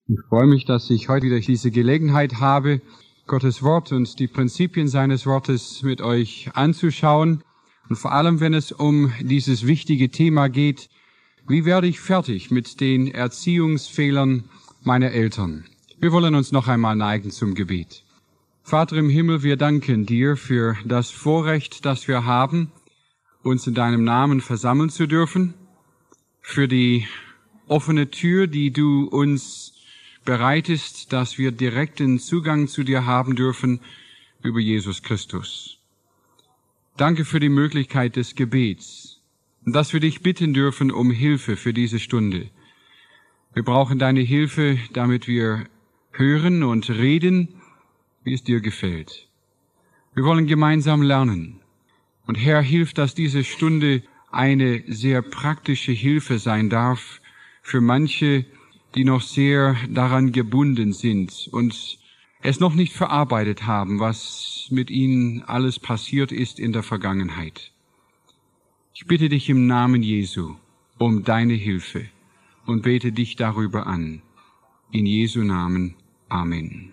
Ich freue mich, dass ich heute wieder diese Gelegenheit habe, Gottes Wort und die Prinzipien seines Wortes mit euch anzuschauen. Und vor allem, wenn es um dieses wichtige Thema geht, wie werde ich fertig mit den Erziehungsfehlern meiner Eltern? Wir wollen uns noch einmal neigen zum Gebet. Vater im Himmel, wir danken dir für das Vorrecht, das wir haben, uns in deinem Namen versammeln zu dürfen, für die offene Tür, die du uns bereitest, dass wir direkten Zugang zu dir haben dürfen über Jesus Christus. Danke für die Möglichkeit des Gebets und dass wir dich bitten dürfen um Hilfe für diese Stunde. Wir brauchen deine Hilfe, damit wir hören und reden, wie es dir gefällt. Wir wollen gemeinsam lernen. Und Herr, hilf, dass diese Stunde eine sehr praktische Hilfe sein darf für manche, die noch sehr daran gebunden sind und es noch nicht verarbeitet haben, was mit ihnen alles passiert ist in der Vergangenheit. Ich bitte dich im Namen Jesu um deine Hilfe und bete dich darüber an. In Jesu Namen. Amen.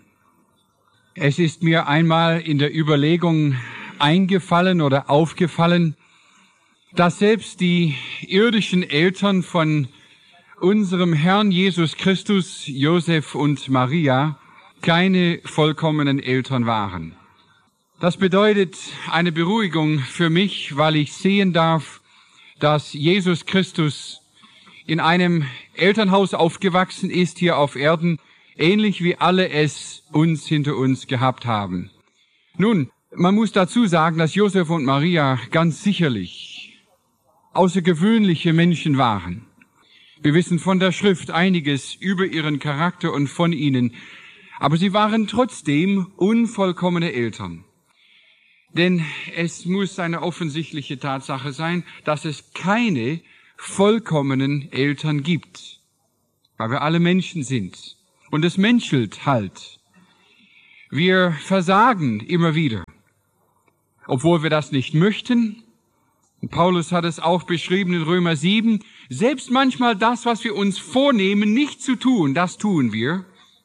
Es ist mir einmal in der Überlegung eingefallen oder aufgefallen, dass selbst die irdischen Eltern von unserem Herrn Jesus Christus, Josef und Maria, keine vollkommenen Eltern waren. Das bedeutet eine Beruhigung für mich, weil ich sehen darf, dass Jesus Christus in einem Elternhaus aufgewachsen ist hier auf Erden, ähnlich wie alle es hinter uns gehabt haben. Nun, man muss dazu sagen, dass Josef und Maria ganz sicherlich außergewöhnliche Menschen waren. Wir wissen von der Schrift einiges über ihren Charakter und von ihnen, aber sie waren trotzdem unvollkommene Eltern. Denn es muss eine offensichtliche Tatsache sein, dass es keine vollkommenen Eltern gibt, weil wir alle Menschen sind. Und es menschelt halt. Wir versagen immer wieder, obwohl wir das nicht möchten. Und Paulus hat es auch beschrieben in Römer 7, selbst manchmal das, was wir uns vornehmen, nicht zu tun, das tun wir.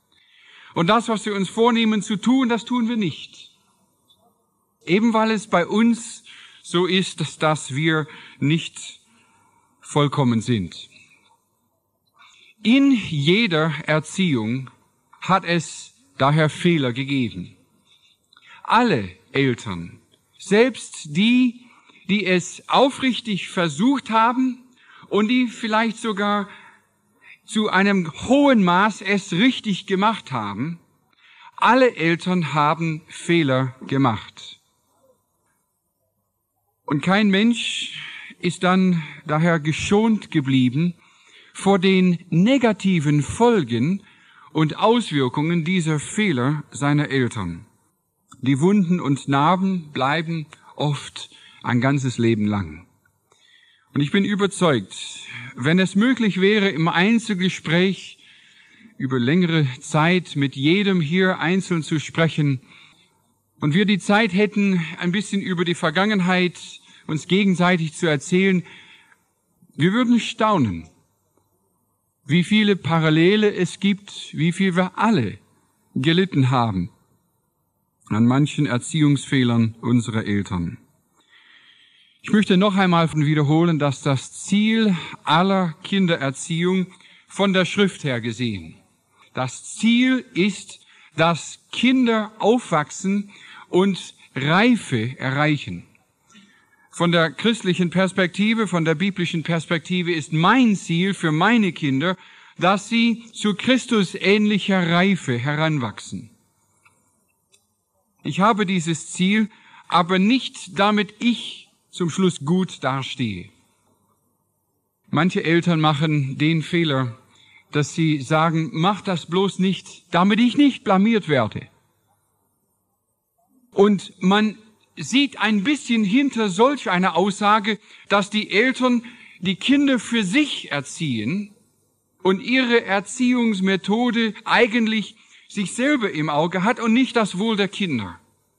Und das, was wir uns vornehmen zu tun, das tun wir nicht. Eben weil es bei uns so ist, dass wir nicht vollkommen sind. In jeder Erziehung hat es daher Fehler gegeben. Alle Eltern, selbst die es aufrichtig versucht haben und die vielleicht sogar zu einem hohen Maß es richtig gemacht haben, alle Eltern haben Fehler gemacht. Und kein Mensch ist dann daher geschont geblieben vor den negativen Folgen und Auswirkungen dieser Fehler seiner Eltern. Die Wunden und Narben bleiben oft ein ganzes Leben lang. Und ich bin überzeugt, wenn es möglich wäre, im Einzelgespräch über längere Zeit mit jedem hier einzeln zu sprechen und wir die Zeit hätten, ein bisschen über die Vergangenheit uns gegenseitig zu erzählen, wir würden staunen, wie viele Parallele es gibt, wie viel wir alle gelitten haben an manchen Erziehungsfehlern unserer Eltern. Ich möchte noch einmal wiederholen, dass das Ziel aller Kindererziehung von der Schrift her gesehen, das Ziel ist, dass Kinder aufwachsen und Reife erreichen. Von der christlichen Perspektive, von der biblischen Perspektive ist mein Ziel für meine Kinder, dass sie zu Christus ähnlicher Reife heranwachsen. Ich habe dieses Ziel, aber nicht damit ich zum Schluss gut dastehe. Manche Eltern machen den Fehler, dass sie sagen, mach das bloß nicht, damit ich nicht blamiert werde. Und man sieht ein bisschen hinter solch einer Aussage, dass die Eltern die Kinder für sich erziehen und ihre Erziehungsmethode eigentlich sich selber im Auge hat und nicht das Wohl der Kinder.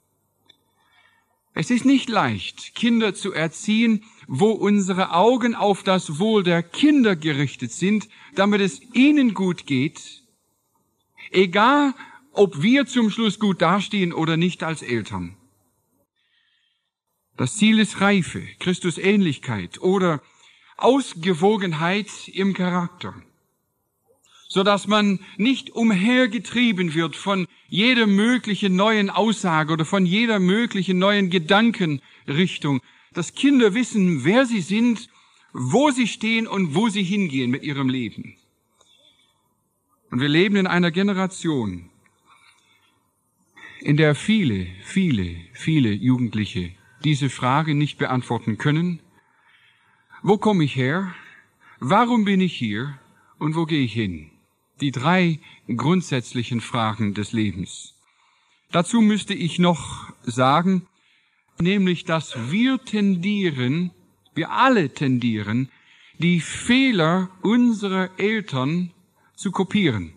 Es ist nicht leicht, Kinder zu erziehen, wo unsere Augen auf das Wohl der Kinder gerichtet sind, damit es ihnen gut geht Egal, ob wir zum Schluss gut dastehen oder nicht als Eltern. Das Ziel ist Reife, Christusähnlichkeit oder Ausgewogenheit im Charakter, sodass man nicht umhergetrieben wird von jeder möglichen neuen Aussage oder von jeder möglichen neuen Gedankenrichtung, dass Kinder wissen, wer sie sind, wo sie stehen und wo sie hingehen mit ihrem Leben. Und wir leben in einer Generation, in der viele Jugendliche diese Frage nicht beantworten können. Wo komme ich her? Warum bin ich hier? Und wo gehe ich hin? Die 3 grundsätzlichen Fragen des Lebens. Dazu müsste ich noch sagen, nämlich, dass wir alle tendieren, die Fehler unserer Eltern zu kopieren.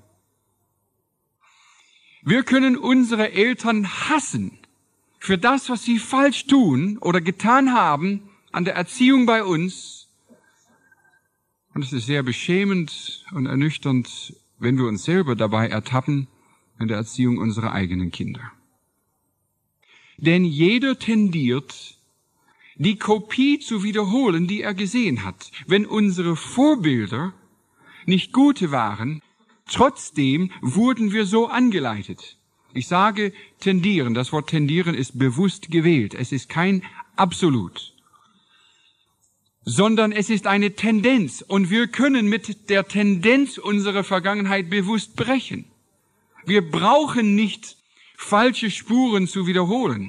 Wir können unsere Eltern hassen für das, was sie falsch tun oder getan haben an der Erziehung bei uns. Und es ist sehr beschämend und ernüchternd, wenn wir uns selber dabei ertappen in der Erziehung unserer eigenen Kinder. Denn jeder tendiert, die Kopie zu wiederholen, die er gesehen hat. Wenn unsere Vorbilder nicht gute waren, trotzdem wurden wir so angeleitet. Ich sage tendieren. Das Wort tendieren ist bewusst gewählt. Es ist kein Absolut, sondern es ist eine Tendenz. Und wir können mit der Tendenz unserer Vergangenheit bewusst brechen. Wir brauchen nicht falsche Spuren zu wiederholen.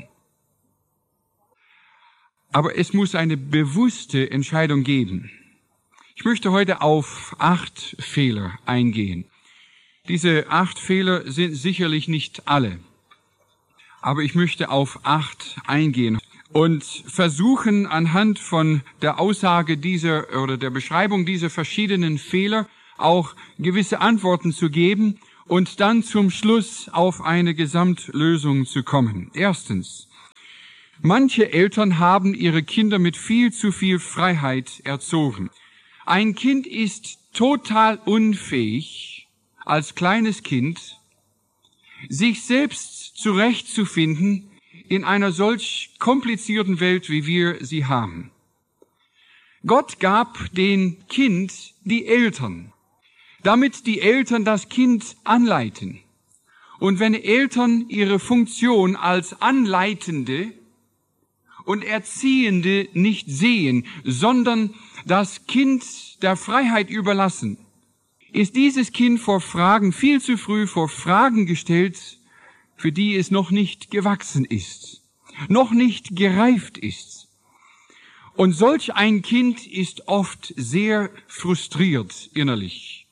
Aber es muss eine bewusste Entscheidung geben. Ich möchte heute auf 8 Fehler eingehen. Diese 8 Fehler sind sicherlich nicht alle, aber ich möchte auf 8 eingehen und versuchen anhand von der Aussage dieser oder der Beschreibung dieser verschiedenen Fehler auch gewisse Antworten zu geben und dann zum Schluss auf eine Gesamtlösung zu kommen. Erstens, manche Eltern haben ihre Kinder mit viel zu viel Freiheit erzogen. Ein Kind ist total unfähig, als kleines Kind, sich selbst zurechtzufinden in einer solch komplizierten Welt, wie wir sie haben. Gott gab dem Kind die Eltern, damit die Eltern das Kind anleiten. Und wenn Eltern ihre Funktion als Anleitende und Erziehende nicht sehen, sondern das Kind der Freiheit überlassen, ist dieses Kind viel zu früh vor Fragen gestellt, für die es noch nicht gewachsen ist, noch nicht gereift ist. Und solch ein Kind ist oft sehr frustriert innerlich.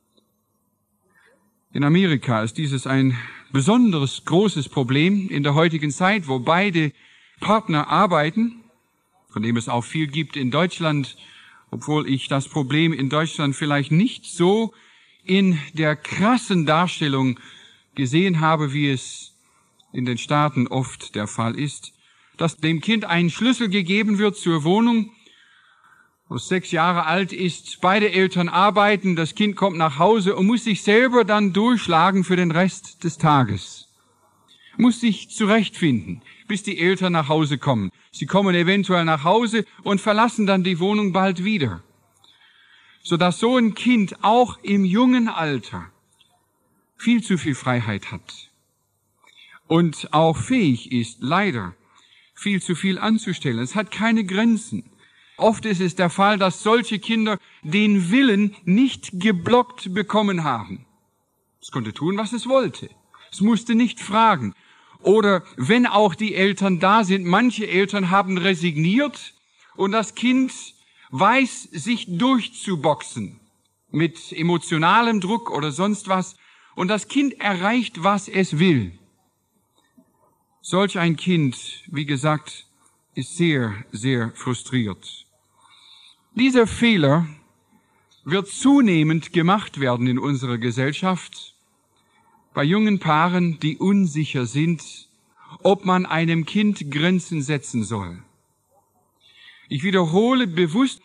In Amerika ist dieses ein besonderes großes Problem in der heutigen Zeit, wo beide Partner arbeiten, von dem es auch viel gibt in Deutschland, obwohl ich das Problem in Deutschland vielleicht nicht so in der krassen Darstellung gesehen habe, wie es in den Staaten oft der Fall ist, dass dem Kind ein Schlüssel gegeben wird zur Wohnung, das 6 Jahre alt ist, beide Eltern arbeiten, das Kind kommt nach Hause und muss sich selber dann durchschlagen für den Rest des Tages. Muss sich zurechtfinden, bis die Eltern nach Hause kommen. Sie kommen eventuell nach Hause und verlassen dann die Wohnung bald wieder. Sodass so ein Kind auch im jungen Alter viel zu viel Freiheit hat und auch fähig ist, leider viel zu viel anzustellen. Es hat keine Grenzen. Oft ist es der Fall, dass solche Kinder den Willen nicht geblockt bekommen haben. Es konnte tun, was es wollte. Es musste nicht fragen. Oder wenn auch die Eltern da sind, manche Eltern haben resigniert und das Kind weiß, sich durchzuboxen mit emotionalem Druck oder sonst was. Und das Kind erreicht, was es will. Solch ein Kind, wie gesagt, ist sehr, sehr frustriert. Dieser Fehler wird zunehmend gemacht werden in unserer Gesellschaft bei jungen Paaren, die unsicher sind, ob man einem Kind Grenzen setzen soll. Ich wiederhole bewusst,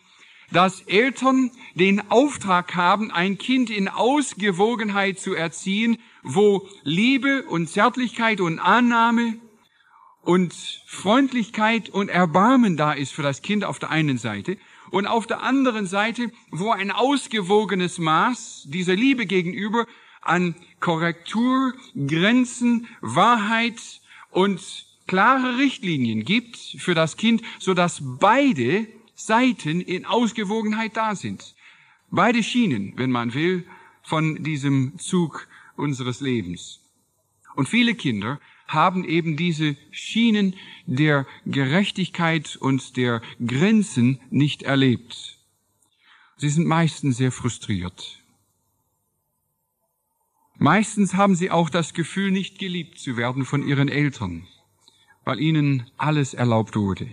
dass Eltern den Auftrag haben, ein Kind in Ausgewogenheit zu erziehen, wo Liebe und Zärtlichkeit und Annahme und Freundlichkeit und Erbarmen da ist für das Kind auf der einen Seite und auf der anderen Seite, wo ein ausgewogenes Maß dieser Liebe gegenüber an Korrektur, Grenzen, Wahrheit und klare Richtlinien gibt für das Kind, sodass beide Seiten in Ausgewogenheit da sind. Beide Schienen, wenn man will, von diesem Zug unseres Lebens. Und viele Kinder haben eben diese Schienen der Gerechtigkeit und der Grenzen nicht erlebt. Sie sind meistens sehr frustriert. Meistens haben sie auch das Gefühl, nicht geliebt zu werden von ihren Eltern, weil ihnen alles erlaubt wurde.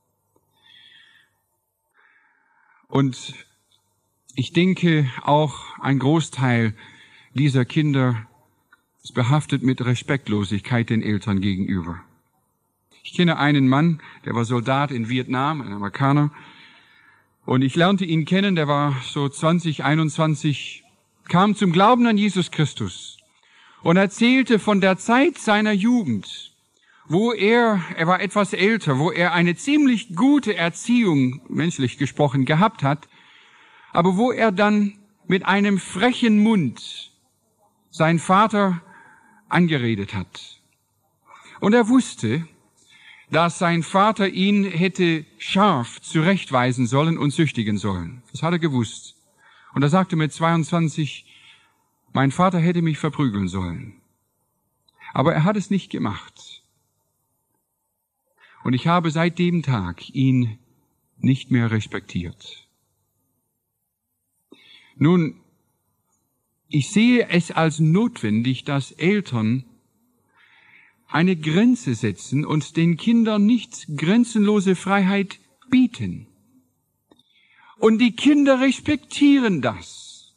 Und ich denke, auch ein Großteil dieser Kinder ist behaftet mit Respektlosigkeit den Eltern gegenüber. Ich kenne einen Mann, der war Soldat in Vietnam, ein Amerikaner, und ich lernte ihn kennen, der war so 20, 21, kam zum Glauben an Jesus Christus und erzählte von der Zeit seiner Jugend, wo er war etwas älter, wo er eine ziemlich gute Erziehung, menschlich gesprochen, gehabt hat, aber wo er dann mit einem frechen Mund seinen Vater angeredet hat. Und er wusste, dass sein Vater ihn hätte scharf zurechtweisen sollen und züchtigen sollen. Das hat er gewusst. Und er sagte mit 22, mein Vater hätte mich verprügeln sollen. Aber er hat es nicht gemacht. Und ich habe seit dem Tag ihn nicht mehr respektiert. Nun, ich sehe es als notwendig, dass Eltern eine Grenze setzen und den Kindern nicht grenzenlose Freiheit bieten. Und die Kinder respektieren das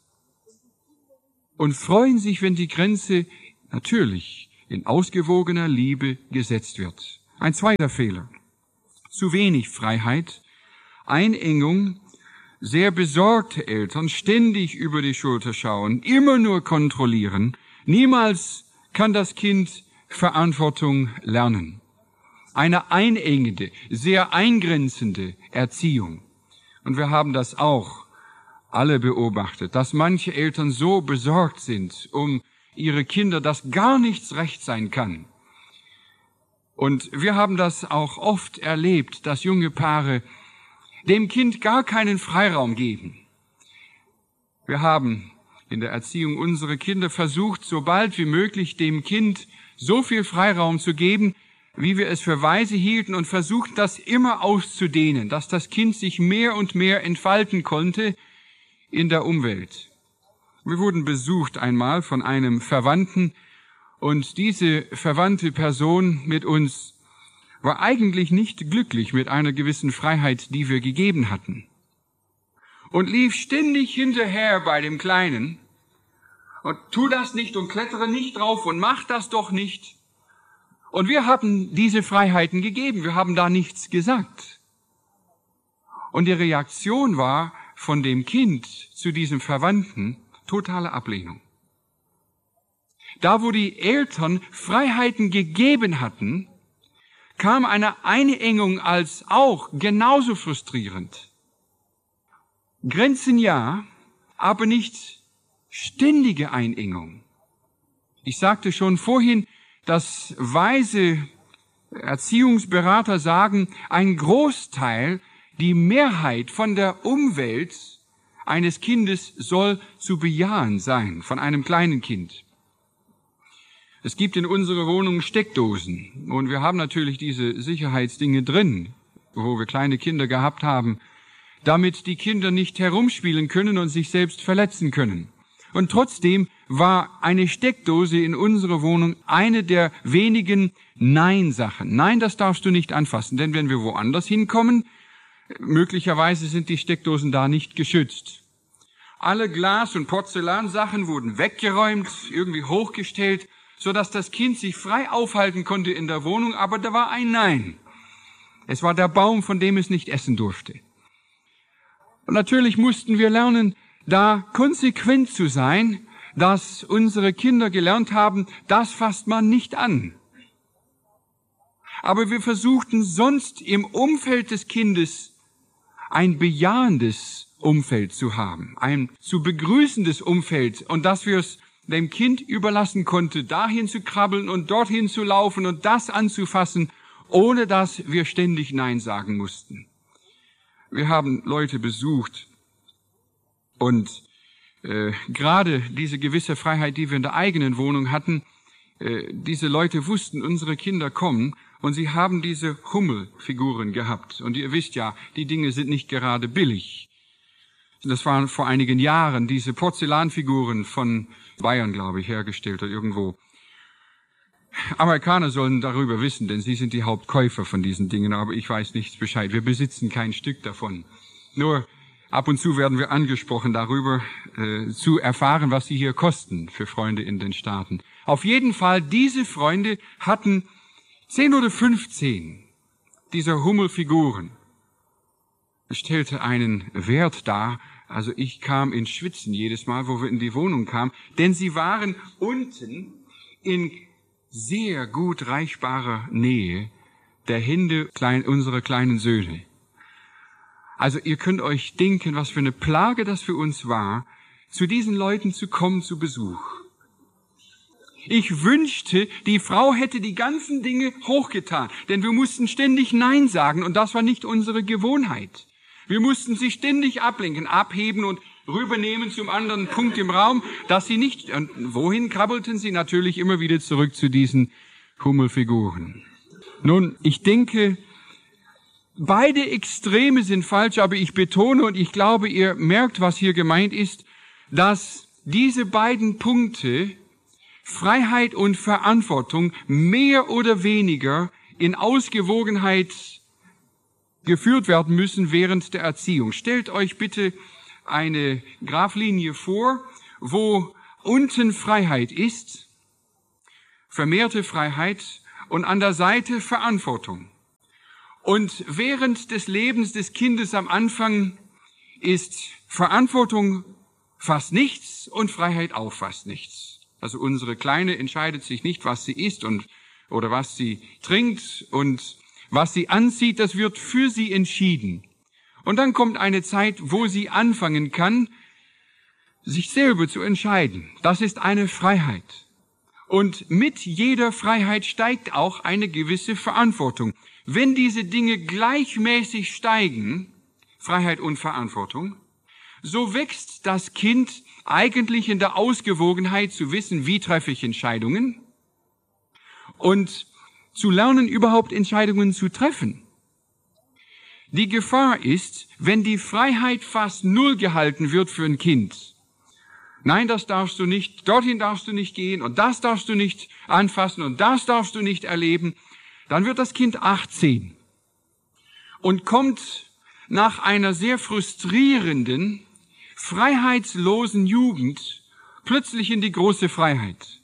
und freuen sich, wenn die Grenze natürlich in ausgewogener Liebe gesetzt wird. Ein zweiter Fehler: zu wenig Freiheit, Einengung, sehr besorgte Eltern, ständig über die Schulter schauen, immer nur kontrollieren. Niemals kann das Kind Verantwortung lernen. Eine einengende, sehr eingrenzende Erziehung. Und wir haben das auch alle beobachtet, dass manche Eltern so besorgt sind um ihre Kinder, dass gar nichts recht sein kann. Und wir haben das auch oft erlebt, dass junge Paare dem Kind gar keinen Freiraum geben. Wir haben in der Erziehung unserer Kinder versucht, so bald wie möglich dem Kind so viel Freiraum zu geben, wie wir es für weise hielten, und versucht, das immer auszudehnen, dass das Kind sich mehr und mehr entfalten konnte in der Umwelt. Wir wurden besucht einmal von einem Verwandten, und diese verwandte Person mit uns war eigentlich nicht glücklich mit einer gewissen Freiheit, die wir gegeben hatten, und lief ständig hinterher bei dem Kleinen und tu das nicht und klettere nicht drauf und mach das doch nicht. Und wir haben diese Freiheiten gegeben, wir haben da nichts gesagt. Und die Reaktion war von dem Kind zu diesem Verwandten totale Ablehnung. Da, wo die Eltern Freiheiten gegeben hatten, kam eine Einengung als auch genauso frustrierend. Grenzen ja, aber nicht ständige Einengung. Ich sagte schon vorhin, dass weise Erziehungsberater sagen, ein Großteil, die Mehrheit von der Umwelt eines Kindes soll zu bejahen sein, von einem kleinen Kind. Es gibt in unserer Wohnung Steckdosen und wir haben natürlich diese Sicherheitsdinge drin, wo wir kleine Kinder gehabt haben, damit die Kinder nicht herumspielen können und sich selbst verletzen können. Und trotzdem war eine Steckdose in unserer Wohnung eine der wenigen Nein-Sachen. Nein, das darfst du nicht anfassen, denn wenn wir woanders hinkommen, möglicherweise sind die Steckdosen da nicht geschützt. Alle Glas- und Porzellansachen wurden weggeräumt, irgendwie hochgestellt, sodass das Kind sich frei aufhalten konnte in der Wohnung, aber da war ein Nein. Es war der Baum, von dem es nicht essen durfte. Und natürlich mussten wir lernen, da konsequent zu sein, dass unsere Kinder gelernt haben, das fasst man nicht an. Aber wir versuchten sonst im Umfeld des Kindes ein bejahendes Umfeld zu haben, ein zu begrüßendes Umfeld, und dass wir es dem Kind überlassen konnte, dahin zu krabbeln und dorthin zu laufen und das anzufassen, ohne dass wir ständig Nein sagen mussten. Wir haben Leute besucht und gerade diese gewisse Freiheit, die wir in der eigenen Wohnung hatten, diese Leute wussten, unsere Kinder kommen, und sie haben diese Hummelfiguren gehabt. Und ihr wisst ja, die Dinge sind nicht gerade billig. Das waren vor einigen Jahren diese Porzellanfiguren von Bayern, glaube ich, hergestellt oder irgendwo. Amerikaner sollen darüber wissen, denn sie sind die Hauptkäufer von diesen Dingen, aber ich weiß nichts Bescheid. Wir besitzen kein Stück davon. Nur ab und zu werden wir angesprochen, darüber zu erfahren, was sie hier kosten für Freunde in den Staaten. Auf jeden Fall, diese Freunde hatten 10 oder 15 dieser Hummelfiguren. Es stellte einen Wert dar. Also ich kam ins Schwitzen jedes Mal, wo wir in die Wohnung kamen, denn sie waren unten in sehr gut reichbarer Nähe der Hände unserer kleinen Söhne. Also ihr könnt euch denken, was für eine Plage das für uns war, zu diesen Leuten zu kommen zu Besuch. Ich wünschte, die Frau hätte die ganzen Dinge hochgetan, denn wir mussten ständig Nein sagen, und das war nicht unsere Gewohnheit. Wir mussten sie ständig ablenken, abheben und rübernehmen zum anderen Punkt im Raum, dass sie nicht, und wohin krabbelten sie? Natürlich immer wieder zurück zu diesen Hummelfiguren. Nun, ich denke, beide Extreme sind falsch, aber ich betone, und ich glaube, ihr merkt, was hier gemeint ist, dass diese beiden Punkte, Freiheit und Verantwortung, mehr oder weniger in Ausgewogenheit geführt werden müssen während der Erziehung. Stellt euch bitte eine Graphenlinie vor, wo unten Freiheit ist, vermehrte Freiheit, und an der Seite Verantwortung. Und während des Lebens des Kindes am Anfang ist Verantwortung fast nichts und Freiheit auch fast nichts. Also unsere Kleine entscheidet sich nicht, was sie isst oder was sie trinkt, und was sie anzieht, das wird für sie entschieden. Und dann kommt eine Zeit, wo sie anfangen kann, sich selber zu entscheiden. Das ist eine Freiheit. Und mit jeder Freiheit steigt auch eine gewisse Verantwortung. Wenn diese Dinge gleichmäßig steigen, Freiheit und Verantwortung, so wächst das Kind eigentlich in der Ausgewogenheit zu wissen, wie treffe ich Entscheidungen, und zu lernen, überhaupt Entscheidungen zu treffen. Die Gefahr ist, wenn die Freiheit fast null gehalten wird für ein Kind. Nein, das darfst du nicht, dorthin darfst du nicht gehen, und das darfst du nicht anfassen, und das darfst du nicht erleben. Dann wird das Kind 18 und kommt nach einer sehr frustrierenden, freiheitslosen Jugend plötzlich in die große Freiheit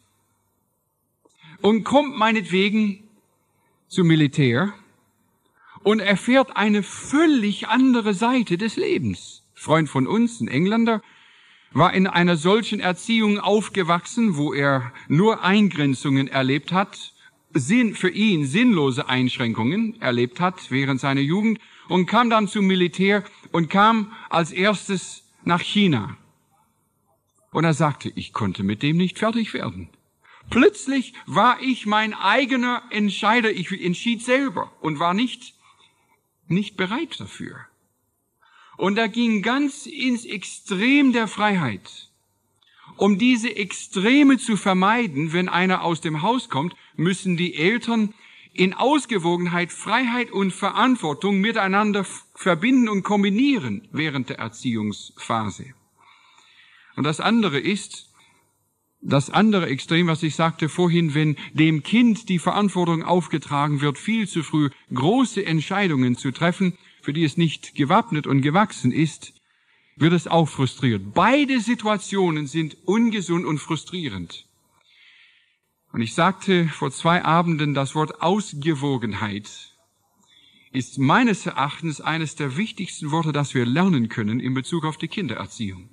und kommt meinetwegen zum Militär und erfährt eine völlig andere Seite des Lebens. Ein Freund von uns, ein Engländer, war in einer solchen Erziehung aufgewachsen, wo er nur Eingrenzungen erlebt hat, für ihn sinnlose Einschränkungen erlebt hat während seiner Jugend, und kam dann zum Militär und kam als erstes nach China. Und er sagte, ich konnte mit dem nicht fertig werden. Plötzlich war ich mein eigener Entscheider, ich entschied selber und war nicht bereit dafür. Und er ging ganz ins Extrem der Freiheit. Um diese Extreme zu vermeiden, wenn einer aus dem Haus kommt, müssen die Eltern in Ausgewogenheit Freiheit und Verantwortung miteinander verbinden und kombinieren während der Erziehungsphase. Und das andere Extrem, was ich sagte vorhin, wenn dem Kind die Verantwortung aufgetragen wird, viel zu früh große Entscheidungen zu treffen, für die es nicht gewappnet und gewachsen ist, wird es auch frustriert. Beide Situationen sind ungesund und frustrierend. Und ich sagte vor 2 Abenden, das Wort Ausgewogenheit ist meines Erachtens eines der wichtigsten Worte, das wir lernen können in Bezug auf die Kindererziehung.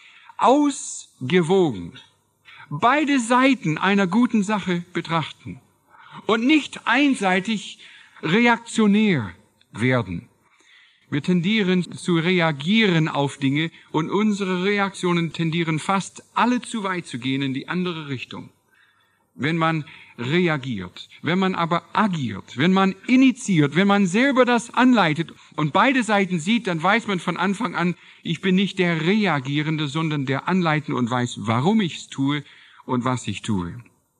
Ausgewogen. Beide Seiten einer guten Sache betrachten und nicht einseitig reaktionär werden. Wir tendieren zu reagieren auf Dinge und unsere Reaktionen tendieren fast alle zu weit zu gehen in die andere Richtung. Wenn man reagiert, wenn man aber agiert, wenn man initiiert, wenn man selber das anleitet und beide Seiten sieht, dann weiß man von Anfang an, ich bin nicht der Reagierende, sondern der Anleitende und weiß, warum ich es tue und was ich tue.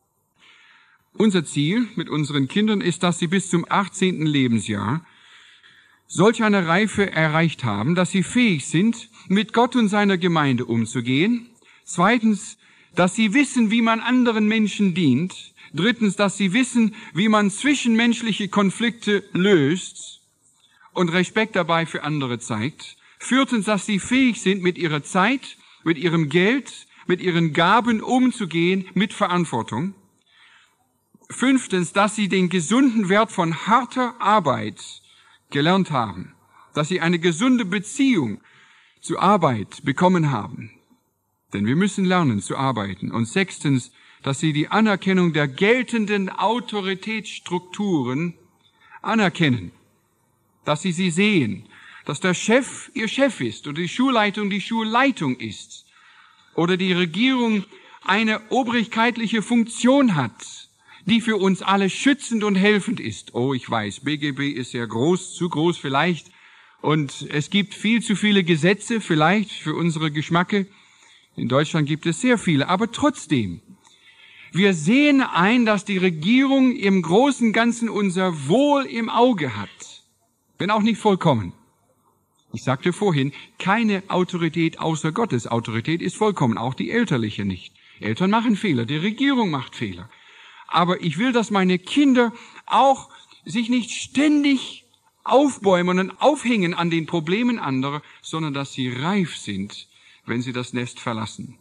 Unser Ziel mit unseren Kindern ist, dass sie bis zum 18. Lebensjahr solch eine Reife erreicht haben, dass sie fähig sind, mit Gott und seiner Gemeinde umzugehen. Zweitens, dass sie wissen, wie man anderen Menschen dient. Drittens, dass sie wissen, wie man zwischenmenschliche Konflikte löst und Respekt dabei für andere zeigt. Viertens, dass sie fähig sind, mit ihrer Zeit, mit ihrem Geld, mit ihren Gaben umzugehen, mit Verantwortung. Fünftens, dass sie den gesunden Wert von harter Arbeit gelernt haben, dass sie eine gesunde Beziehung zur Arbeit bekommen haben. Denn wir müssen lernen zu arbeiten. Und sechstens, dass sie die Anerkennung der geltenden Autoritätsstrukturen anerkennen, dass sie sehen, dass der Chef ihr Chef ist oder die Schulleitung ist oder die Regierung eine obrigkeitliche Funktion hat, die für uns alle schützend und helfend ist. Oh, ich weiß, BGB ist sehr groß, zu groß vielleicht, und es gibt viel zu viele Gesetze vielleicht für unsere Geschmacke. In Deutschland gibt es sehr viele, aber trotzdem, wir sehen ein, dass die Regierung im Großen und Ganzen unser Wohl im Auge hat, wenn auch nicht vollkommen. Ich sagte vorhin, keine Autorität außer Gottes Autorität ist vollkommen, auch die elterliche nicht. Eltern machen Fehler, die Regierung macht Fehler. Aber ich will, dass meine Kinder auch sich nicht ständig aufbäumen und aufhängen an den Problemen anderer, sondern dass sie reif sind, wenn sie das Nest verlassen.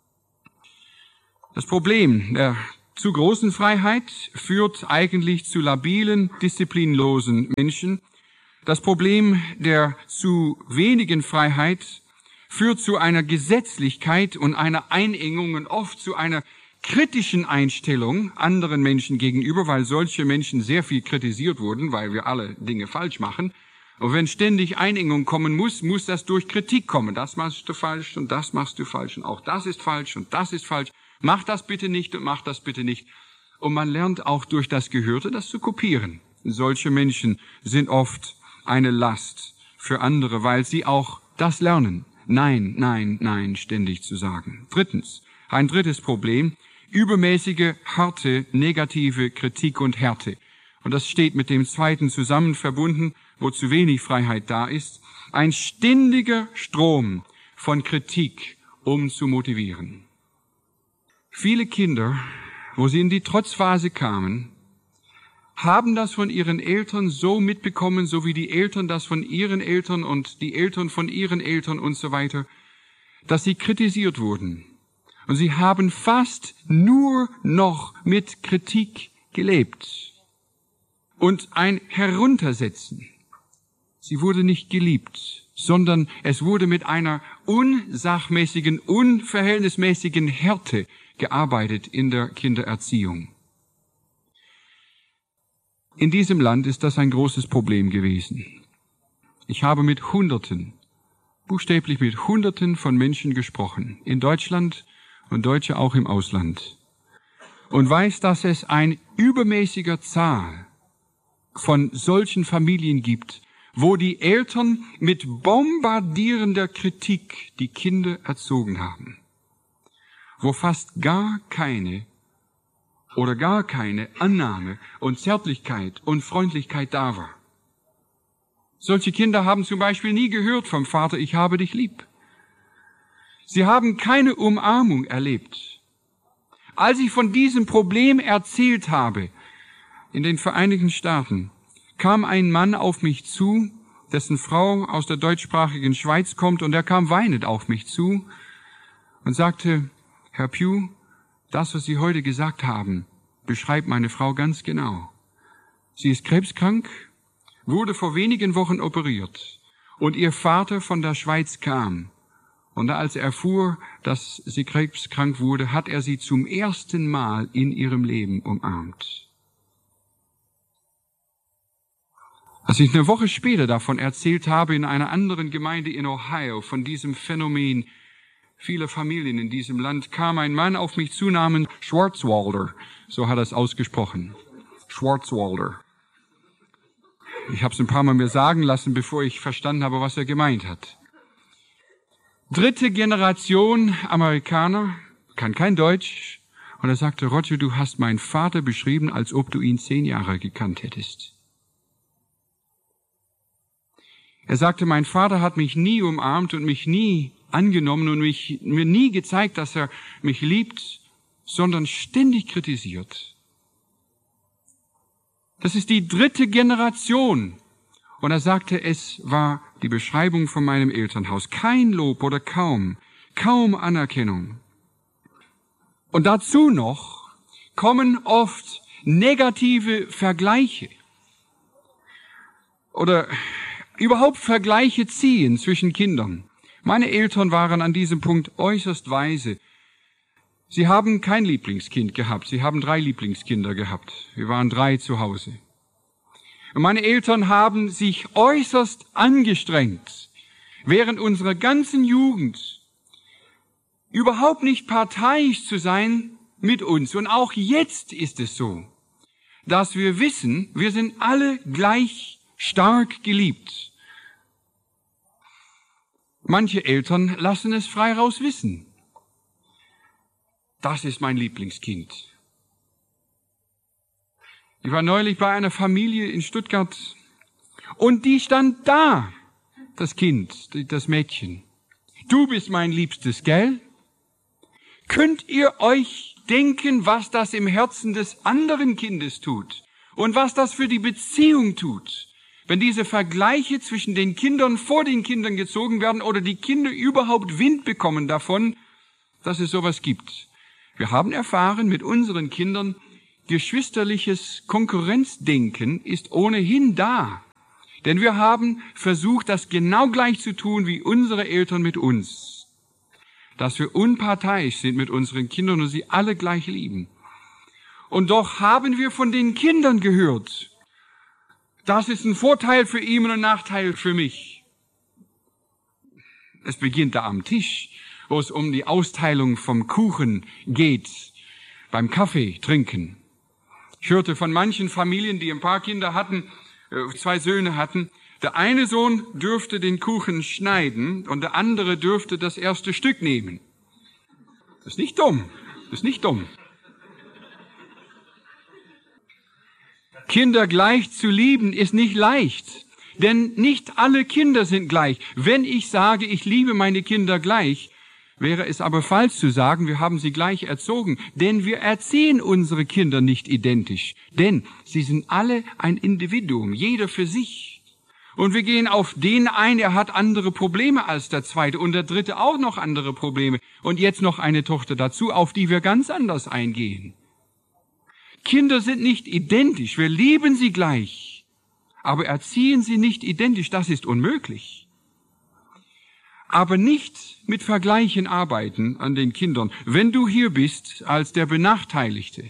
Das Problem der zu großen Freiheit führt eigentlich zu labilen, disziplinlosen Menschen. Das Problem der zu wenigen Freiheit führt zu einer Gesetzlichkeit und einer Einengung und oft zu einer kritischen Einstellung anderen Menschen gegenüber, weil solche Menschen sehr viel kritisiert wurden, weil wir alle Dinge falsch machen. Und wenn ständig Einengung kommen muss das durch Kritik kommen. Das machst du falsch und das machst du falsch und auch das ist falsch und das ist falsch. Mach das bitte nicht und mach das bitte nicht. Und man lernt auch durch das Gehörte, das zu kopieren. Solche Menschen sind oft eine Last für andere, weil sie auch das lernen. Nein, nein, nein, ständig zu sagen. Ein drittes Problem. Übermäßige, harte, negative Kritik und Härte. Und das steht mit dem zweiten zusammen verbunden, wo zu wenig Freiheit da ist. Ein ständiger Strom von Kritik, um zu motivieren. Viele Kinder, wo sie in die Trotzphase kamen, haben das von ihren Eltern so mitbekommen, so wie die Eltern das von ihren Eltern und die Eltern von ihren Eltern und so weiter, dass sie kritisiert wurden. Und sie haben fast nur noch mit Kritik gelebt. Und ein Heruntersetzen. Sie wurde nicht geliebt, sondern es wurde mit einer unsachmäßigen, unverhältnismäßigen Härte gearbeitet in der Kindererziehung. In diesem Land ist das ein großes Problem gewesen. Ich habe buchstäblich mit Hunderten von Menschen gesprochen, in Deutschland und Deutsche auch im Ausland, und weiß, dass es ein übermäßiger Zahl von solchen Familien gibt, wo die Eltern mit bombardierender Kritik die Kinder erzogen haben, wo fast gar keine Annahme und Zärtlichkeit und Freundlichkeit da war. Solche Kinder haben zum Beispiel nie gehört vom Vater, ich habe dich lieb. Sie haben keine Umarmung erlebt. Als ich von diesem Problem erzählt habe, in den Vereinigten Staaten, kam ein Mann auf mich zu, dessen Frau aus der deutschsprachigen Schweiz kommt, und er kam weinend auf mich zu und sagte, Herr Pugh, das, was Sie heute gesagt haben, beschreibt meine Frau ganz genau. Sie ist krebskrank wurde vor wenigen Wochen operiert und ihr Vater von der Schweiz kam. Und als er erfuhr, dass sie krebskrank wurde, hat er sie zum ersten Mal in ihrem Leben umarmt. Als ich eine Woche später davon erzählt habe in einer anderen Gemeinde in Ohio, von diesem Phänomen vieler Familien in diesem Land, kam ein Mann auf mich zu namens Schwarzwalder, so hat er es ausgesprochen, Schwarzwalder. Ich habe es ein paar Mal mir sagen lassen, bevor ich verstanden habe, was er gemeint hat. 3. Generation Amerikaner, kann kein Deutsch. Und er sagte, Roger, du hast meinen Vater beschrieben, als ob du ihn 10 Jahre gekannt hättest. Er sagte, mein Vater hat mich nie umarmt und mich nie angenommen und mir nie gezeigt, dass er mich liebt, sondern ständig kritisiert. Das ist die 3. Generation. Und er sagte, es war die Beschreibung von meinem Elternhaus. Kein Lob oder kaum Anerkennung. Und dazu noch kommen oft negative Vergleiche. Oder überhaupt Vergleiche ziehen zwischen Kindern. Meine Eltern waren an diesem Punkt äußerst weise. Sie haben kein Lieblingskind gehabt. Sie haben 3 Lieblingskinder gehabt. Wir waren 3 zu Hause. Und meine Eltern haben sich äußerst angestrengt, während unserer ganzen Jugend überhaupt nicht parteiisch zu sein mit uns. Und auch jetzt ist es so, dass wir wissen, wir sind alle gleich stark geliebt. Manche Eltern lassen es frei raus wissen. Das ist mein Lieblingskind. Ich war neulich bei einer Familie in Stuttgart und die stand da, das Kind, das Mädchen. Du bist mein Liebstes, gell? Könnt ihr euch denken, was das im Herzen des anderen Kindes tut und was das für die Beziehung tut, wenn diese Vergleiche zwischen den Kindern vor den Kindern gezogen werden oder die Kinder überhaupt Wind bekommen davon, dass es sowas gibt? Wir haben erfahren mit unseren Kindern, geschwisterliches Konkurrenzdenken ist ohnehin da. Denn wir haben versucht, das genau gleich zu tun wie unsere Eltern mit uns. Dass wir unparteiisch sind mit unseren Kindern und sie alle gleich lieben. Und doch haben wir von den Kindern gehört, das ist ein Vorteil für ihn und ein Nachteil für mich. Es beginnt da am Tisch, wo es um die Austeilung vom Kuchen geht, beim Kaffee trinken. Ich hörte von manchen Familien, die ein paar Kinder hatten, 2 Söhne hatten, der eine Sohn dürfte den Kuchen schneiden und der andere dürfte das erste Stück nehmen. Das ist nicht dumm. Das ist nicht dumm. Kinder gleich zu lieben ist nicht leicht, denn nicht alle Kinder sind gleich. Wenn ich sage, ich liebe meine Kinder gleich, wäre es aber falsch zu sagen, wir haben sie gleich erzogen, denn wir erziehen unsere Kinder nicht identisch, denn sie sind alle ein Individuum, jeder für sich. Und wir gehen auf den ein, er hat andere Probleme als der zweite und der dritte auch noch andere Probleme und jetzt noch eine Tochter dazu, auf die wir ganz anders eingehen. Kinder sind nicht identisch, wir lieben sie gleich, aber erziehen sie nicht identisch, das ist unmöglich. Aber nicht mit Vergleichen arbeiten an den Kindern. Wenn du hier bist als der Benachteiligte,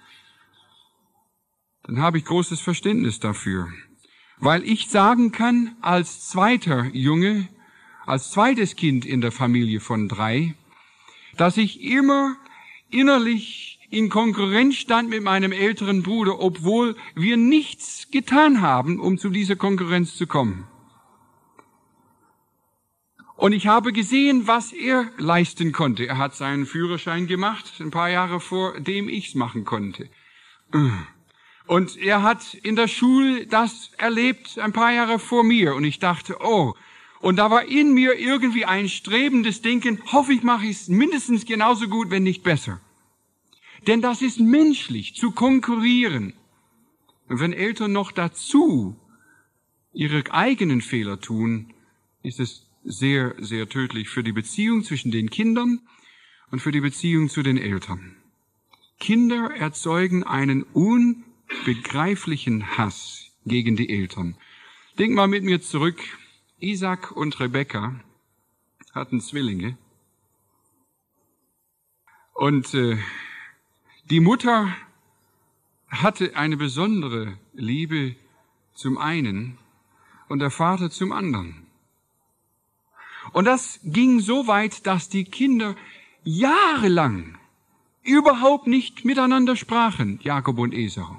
dann habe ich großes Verständnis dafür. Weil ich sagen kann, als zweiter Junge, als zweites Kind in der Familie von 3, dass ich immer innerlich in Konkurrenz stand mit meinem älteren Bruder, obwohl wir nichts getan haben, um zu dieser Konkurrenz zu kommen. Und ich habe gesehen, was er leisten konnte. Er hat seinen Führerschein gemacht, ein paar Jahre vor dem ich's machen konnte. Und er hat in der Schule das erlebt, ein paar Jahre vor mir. Und ich dachte, oh. Und da war in mir irgendwie ein strebendes Denken, hoffe ich mache es mindestens genauso gut, wenn nicht besser. Denn das ist menschlich, zu konkurrieren. Und wenn Eltern noch dazu ihre eigenen Fehler tun, ist es sehr, sehr tödlich für die Beziehung zwischen den Kindern und für die Beziehung zu den Eltern. Kinder erzeugen einen unbegreiflichen Hass gegen die Eltern. Denk mal mit mir zurück. Isaac und Rebekka hatten Zwillinge. Und die Mutter hatte eine besondere Liebe zum einen und der Vater zum anderen. Und das ging so weit, dass die Kinder jahrelang überhaupt nicht miteinander sprachen, Jakob und Esau.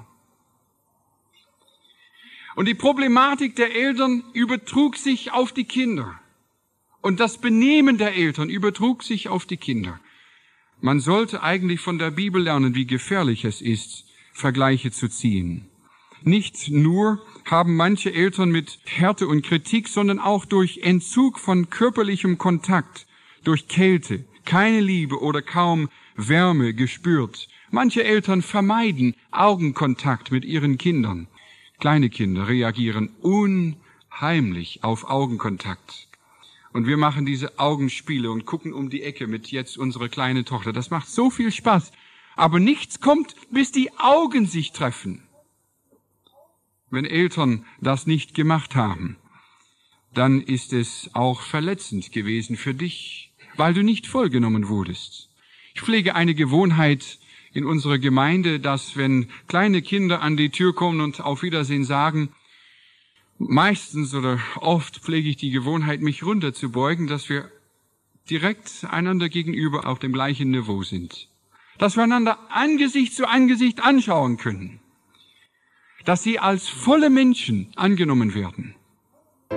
Und die Problematik der Eltern übertrug sich auf die Kinder. Und das Benehmen der Eltern übertrug sich auf die Kinder. Man sollte eigentlich von der Bibel lernen, wie gefährlich es ist, Vergleiche zu ziehen. Nicht nur haben manche Eltern mit Härte und Kritik, sondern auch durch Entzug von körperlichem Kontakt, durch Kälte, keine Liebe oder kaum Wärme gespürt. Manche Eltern vermeiden Augenkontakt mit ihren Kindern. Kleine Kinder reagieren unheimlich auf Augenkontakt. Und wir machen diese Augenspiele und gucken um die Ecke mit jetzt unserer kleinen Tochter. Das macht so viel Spaß. Aber nichts kommt, bis die Augen sich treffen. Wenn Eltern das nicht gemacht haben, dann ist es auch verletzend gewesen für dich, weil du nicht vollgenommen wurdest. Ich pflege eine Gewohnheit in unserer Gemeinde, dass wenn kleine Kinder an die Tür kommen und auf Wiedersehen sagen, meistens oder oft pflege ich die Gewohnheit, mich runterzubeugen, dass wir direkt einander gegenüber auf dem gleichen Niveau sind. Dass wir einander Angesicht zu Angesicht anschauen können. Dass sie als volle Menschen angenommen werden.